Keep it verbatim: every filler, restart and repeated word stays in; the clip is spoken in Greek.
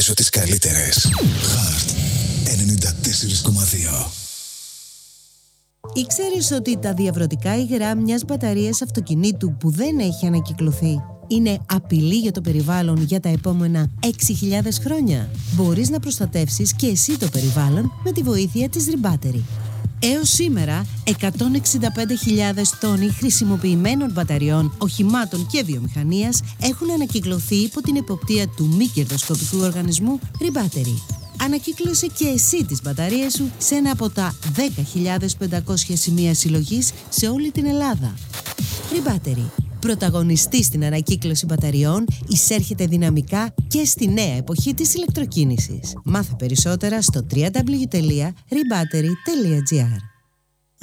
παίζω τις καλύτερες. Heart ενενήντα τέσσερα κόμμα δύο. Ήξερες ότι τα διαβρωτικά υγρά μιας μπαταρίας αυτοκινήτου που δεν έχει ανακυκλωθεί είναι απειλή για το περιβάλλον για τα επόμενα έξι χιλιάδες χρόνια? Μπορείς να προστατεύσεις και εσύ το περιβάλλον με τη βοήθεια της Rebattery. Έως σήμερα, εκατόν εξήντα πέντε χιλιάδες τόνοι χρησιμοποιημένων μπαταριών, οχημάτων και βιομηχανίας έχουν ανακυκλωθεί υπό την εποπτεία του μη κερδοσκοπικού οργανισμού Rebattery. Ανακύκλωσε και εσύ τις μπαταρίες σου σε ένα από τα δέκα χιλιάδες πεντακόσια σημεία συλλογής σε όλη την Ελλάδα. Rebattery, πρωταγωνιστή στην ανακύκλωση μπαταριών, εισέρχεται δυναμικά και στη νέα εποχή της ηλεκτροκίνησης. Μάθε περισσότερα στο double-u double-u double-u τελεία rebattery τελεία gr.